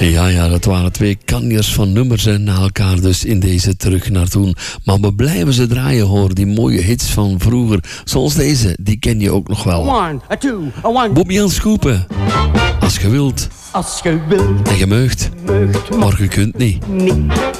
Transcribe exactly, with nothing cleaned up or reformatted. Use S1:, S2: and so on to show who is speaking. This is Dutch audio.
S1: Ja, ja, dat waren twee kanjers van nummers en na elkaar dus in deze Terug naar Toen. Maar we blijven ze draaien, hoor. Die mooie hits van vroeger. Zoals deze, die ken je ook nog wel.
S2: One, a two, a one.
S1: Bobby Jan Schoepen. Als je wilt.
S2: Als je wilt.
S1: En je meugt.
S2: Meugt.
S1: Maar je kunt niet.
S2: Niet.